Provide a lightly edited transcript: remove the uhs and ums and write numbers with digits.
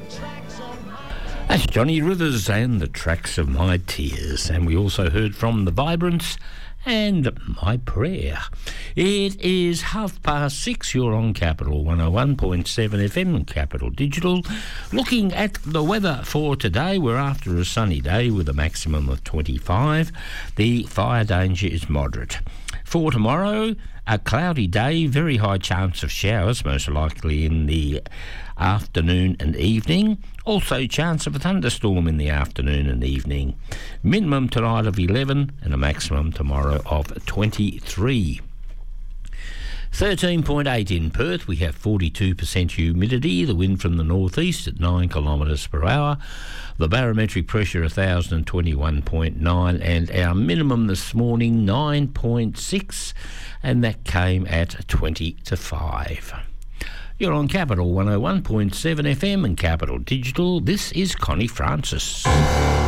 That's Johnny Rivers and the Tracks of My Tears. And we also heard from The Vibrants and My Prayer. It is 6:30. You're on Capital 101.7 FM and Capital Digital. Looking at the weather for today, we're after a sunny day with a maximum of 25. The fire danger is moderate. For tomorrow, a cloudy day, very high chance of showers, most likely in the afternoon and evening. Also chance of a thunderstorm in the afternoon and evening. Minimum tonight of 11 and a maximum tomorrow of 23. 13.8 in Perth. We have 42% humidity. The wind from the northeast at 9 kilometres per hour. The barometric pressure 1,021.9, and our minimum this morning 9.6, and that came at 20 to 5. You're on Capital 101.7 FM and Capital Digital. This is Connie Francis.